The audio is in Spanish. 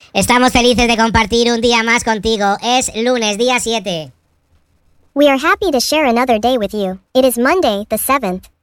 Estamos felices de compartir un día más contigo. Es lunes, día 7. We are happy to share another day with you. It is Monday, the 7th.